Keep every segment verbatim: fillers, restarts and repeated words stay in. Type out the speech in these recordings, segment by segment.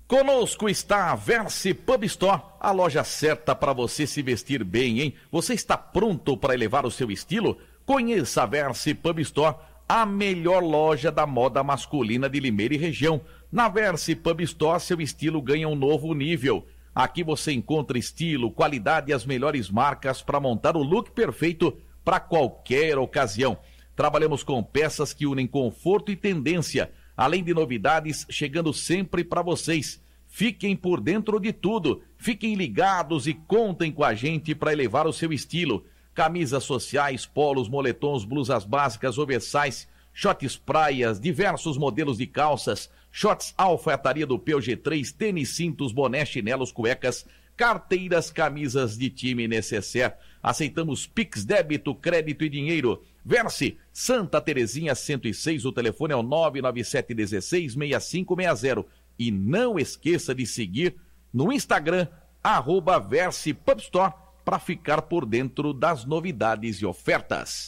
Conosco está a Versi Pub Store, a loja certa para você se vestir bem, hein? Você está pronto para elevar o seu estilo? Conheça a Versi Pub Store, a melhor loja da moda masculina de Limeira e região. Na Versi Pub Store, seu estilo ganha um novo nível. Aqui você encontra estilo, qualidade e as melhores marcas para montar o look perfeito para qualquer ocasião. Trabalhamos com peças que unem conforto e tendência, além de novidades chegando sempre para vocês. Fiquem por dentro de tudo, fiquem ligados e contem com a gente para elevar o seu estilo. Camisas sociais, polos, moletons, blusas básicas, oversize, shorts praias, diversos modelos de calças, shorts alfaiataria do P G três, tênis, cintos, boné, chinelos, cuecas, carteiras, camisas de time necessaire. Aceitamos Pix, débito, crédito e dinheiro. Versi, Santa Terezinha cento e seis, o telefone é o nove nove sete um seis, seis cinco seis zero. E não esqueça de seguir no Instagram, arroba Versi Pub Store, para ficar por dentro das novidades e ofertas.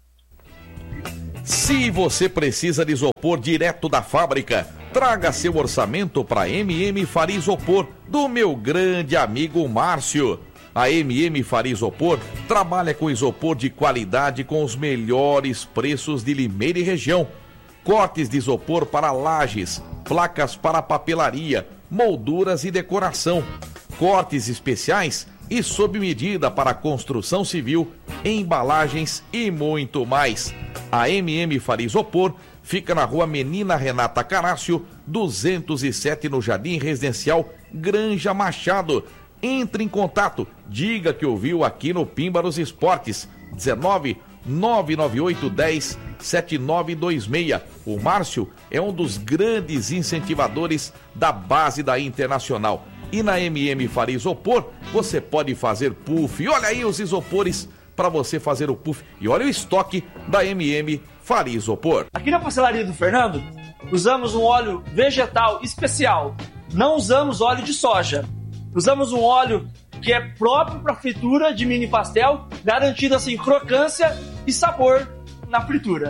Se você precisa de isopor direto da fábrica, traga seu orçamento para M M Faria Isopor, do meu grande amigo Márcio. A M M Faria Isopor trabalha com isopor de qualidade com os melhores preços de Limeira e região. Cortes de isopor para lajes, placas para papelaria, molduras e decoração. Cortes especiais e sob medida para construção civil, embalagens e muito mais. A M M Faria Isopor fica na rua Menina Renata Carácio, duzentos e sete, no Jardim Residencial Granja Machado. Entre em contato, diga que ouviu aqui no Pimba nos Esportes. dezenove, nove nove oito, dez, sete nove dois seis. O Márcio é um dos grandes incentivadores da base da Internacional. E na M M Faria Isopor, você pode fazer puff. E olha aí os isopores para você fazer o puff. E olha o estoque da M M Faria Isopor. Aqui na pastelaria do Fernando, usamos um óleo vegetal especial. Não usamos óleo de soja. Usamos um óleo que é próprio para fritura de mini pastel, garantindo assim crocância e sabor na fritura.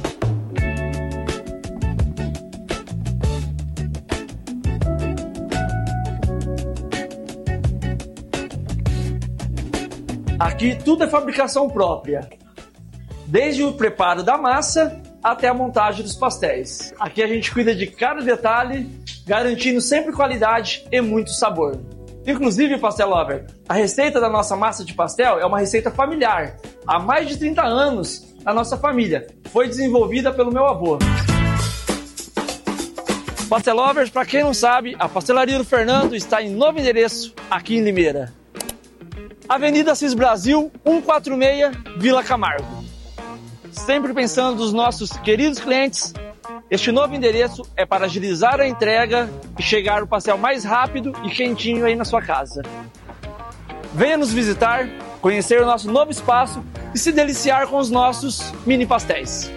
Aqui tudo é fabricação própria, desde o preparo da massa até a montagem dos pastéis. Aqui a gente cuida de cada detalhe, garantindo sempre qualidade e muito sabor. Inclusive, Pastel Lover, a receita da nossa massa de pastel é uma receita familiar. Há mais de trinta anos na nossa família. Foi desenvolvida pelo meu avô. Pastel Lovers, para quem não sabe, a Pastelaria do Fernando está em novo endereço aqui em Limeira. Avenida Assis Brasil, cento e quarenta e seis, Vila Camargo. Sempre pensando nos nossos queridos clientes, este novo endereço é para agilizar a entrega e chegar o pastel mais rápido e quentinho aí na sua casa. Venha nos visitar, conhecer o nosso novo espaço e se deliciar com os nossos mini pastéis.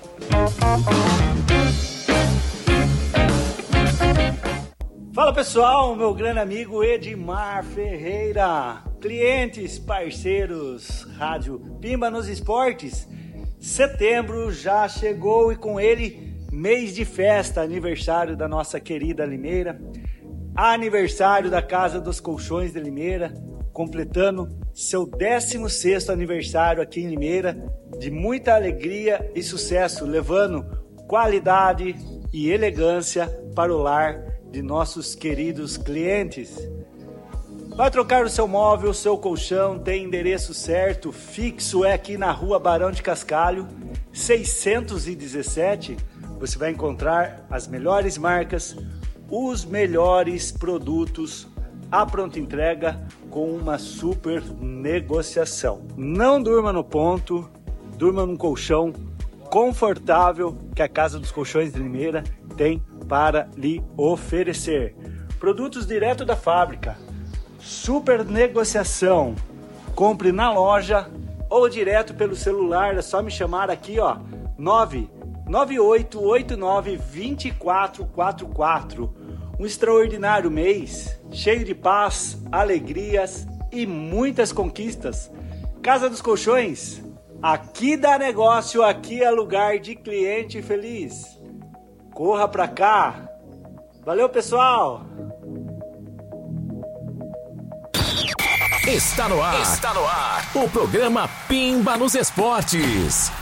Fala pessoal, meu grande amigo Edmar Ferreira, clientes, parceiros, Rádio Pimba nos Esportes. Setembro já chegou e com ele mês de festa, aniversário da nossa querida Limeira, aniversário da Casa dos Colchões de Limeira, completando seu décimo sexto aniversário aqui em Limeira, de muita alegria e sucesso, levando qualidade e elegância para o lar de nossos queridos clientes. Vai trocar o seu móvel, o seu colchão, tem endereço certo, fixo, é aqui na rua Barão de Cascalho, seiscentos e dezessete. Você vai encontrar as melhores marcas, os melhores produtos, a pronta entrega com uma super negociação. Não durma no ponto, durma num colchão confortável que a Casa dos Colchões de Limeira tem para lhe oferecer. Produtos direto da fábrica, super negociação. Compre na loja ou direto pelo celular, é só me chamar aqui, ó, nove nove oito oito nove, dois quatro quatro quatro. Um extraordinário mês, cheio de paz, alegrias e muitas conquistas. Casa dos Colchões, aqui dá negócio, aqui é lugar de cliente feliz. Corra pra cá. Valeu, pessoal! Está no ar. Está no ar. O programa Pimba nos Esportes.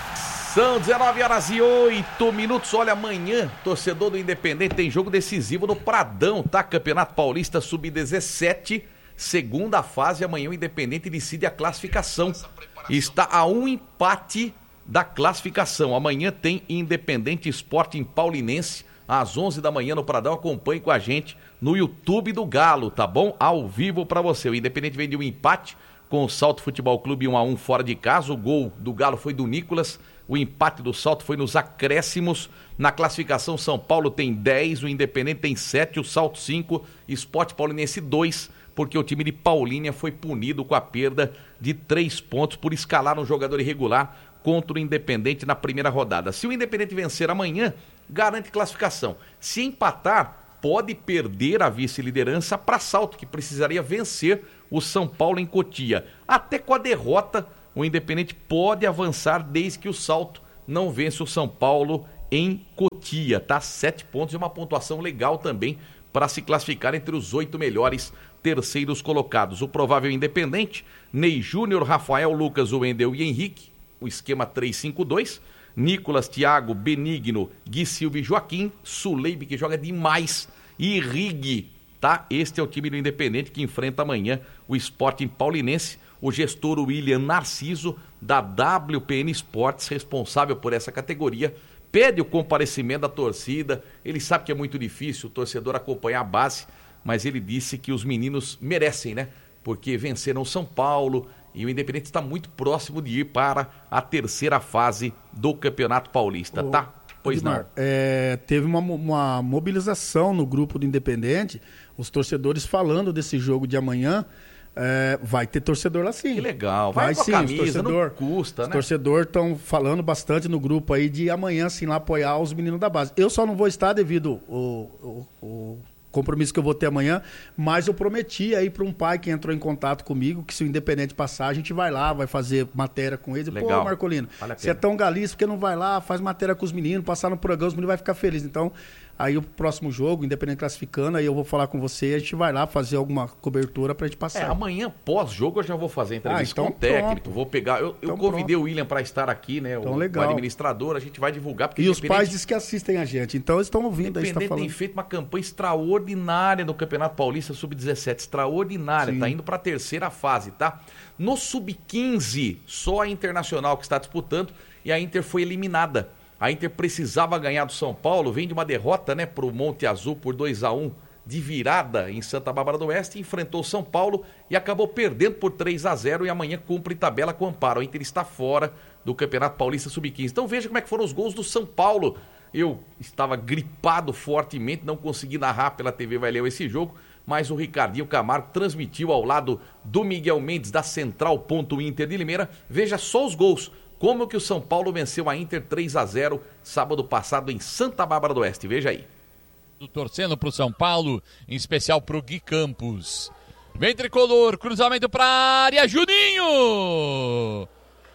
São dezenove horas e oito minutos. Olha, amanhã, torcedor do Independente, tem jogo decisivo no Pradão, tá? Campeonato Paulista sub dezessete, segunda fase. Amanhã o Independente decide a classificação. Está a um empate da classificação. Amanhã tem Independente Sporting Paulinense, às onze da manhã no Pradão. Acompanhe com a gente no YouTube do Galo, tá bom? Ao vivo pra você. O Independente vem de um empate com o Salto Futebol Clube um a um fora de casa. O gol do Galo foi do Nicolas. O empate do Salto foi nos acréscimos. Na classificação, São Paulo tem dez, o Independente tem sete, o Salto cinco, Sport Paulinense dois, porque o time de Paulínia foi punido com a perda de três pontos por escalar um jogador irregular contra o Independente na primeira rodada. Se o Independente vencer amanhã, garante classificação. Se empatar, pode perder a vice-liderança para Salto, que precisaria vencer o São Paulo em Cotia. Até com a derrota, o Independente pode avançar desde que o Salto não vence o São Paulo em Cotia, tá? Sete pontos e uma pontuação legal também para se classificar entre os oito melhores terceiros colocados. O provável Independente: Ney Júnior, Rafael, Lucas, Wendel e Henrique, o esquema três cinco dois, Nicolas, Thiago, Benigno, Gui Silva e Joaquim, Suleibe, que joga demais, e Rig, tá? Este é o time do Independente que enfrenta amanhã o Sporting Paulinense. O gestor William Narciso, da W P N Esportes, responsável por essa categoria, pede o comparecimento da torcida. Ele sabe que é muito difícil o torcedor acompanhar a base, mas ele disse que os meninos merecem, né? Porque venceram São Paulo e o Independente está muito próximo de ir para a terceira fase do Campeonato Paulista, Ô, tá? Pois Edmar, não. É, teve uma, uma mobilização no grupo do Independente, os torcedores falando desse jogo de amanhã. É, vai ter torcedor lá sim. Que legal, vai, vai com a sim, camisa, os torcedor, não custa, os né? torcedores estão falando bastante no grupo aí de amanhã sim lá apoiar os meninos da base. Eu só não vou estar devido ao, ao, ao compromisso que eu vou ter amanhã, mas eu prometi aí para um pai que entrou em contato comigo que se o Independente passar, a gente vai lá, vai fazer matéria com ele. Legal. Pô, Marcolino, vale você é tão galista, porque não vai lá, faz matéria com os meninos, passar no programa, os meninos vão ficar felizes. Então, aí o próximo jogo, Independente classificando, aí eu vou falar com você e a gente vai lá fazer alguma cobertura pra gente passar. É, amanhã, pós-jogo, eu já vou fazer entrevista ah, então com o técnico, pronto. vou pegar, eu, eu então convidei pronto. o William para estar aqui, né, então, o, legal. o administrador, a gente vai divulgar. Porque e os pais dizem que assistem a gente, então eles estão ouvindo. O Independente tá tem feito uma campanha extraordinária no Campeonato Paulista sub dezessete, extraordinária, sim. Tá indo para a terceira fase, tá? No sub quinze, só a Internacional que está disputando e a Inter foi eliminada. A Inter precisava ganhar do São Paulo, vem de uma derrota, né, pro Monte Azul por dois a um de virada em Santa Bárbara do Oeste, enfrentou o São Paulo e acabou perdendo por três a zero e amanhã cumpre tabela com amparo. A Inter está fora do Campeonato Paulista sub quinze. Então veja como é que foram os gols do São Paulo. Eu estava gripado fortemente, não consegui narrar pela T V Vai Leão esse jogo, mas o Ricardinho Camargo transmitiu ao lado do Miguel Mendes da Central Ponto Inter de Limeira. Veja só os gols. Como que o São Paulo venceu a Inter três a zero sábado passado em Santa Bárbara do Oeste. Veja aí. Torcendo pro São Paulo, em especial pro Gui Campos. Vem tricolor, cruzamento pra área, Juninho!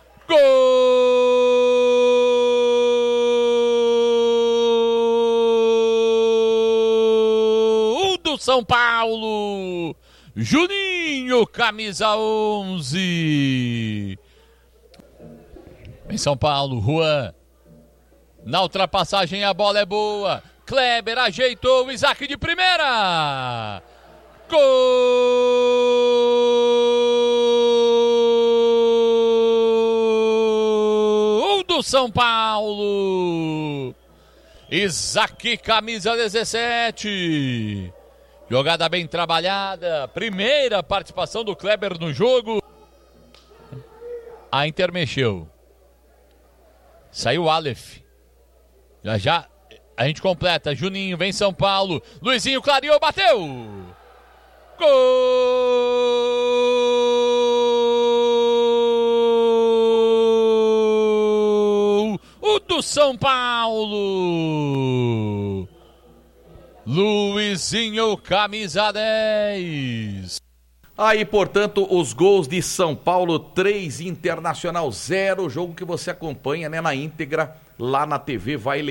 Gol do São Paulo! Juninho, camisa onze. Em São Paulo, Juan. Na ultrapassagem a bola é boa. Kleber ajeitou o Isaac de primeira. Gol do São Paulo. Isaac, camisa dezessete. Jogada bem trabalhada. Primeira participação do Kleber no jogo. A Inter mexeu. Saiu o Aleph. Já já a gente completa. Juninho, vem São Paulo. Luizinho clareou, bateu. Gol! O do São Paulo. Luizinho, camisa dez. Aí, portanto, os gols de São Paulo, três, Internacional zero, jogo que você acompanha, né, na íntegra, lá na T V Vai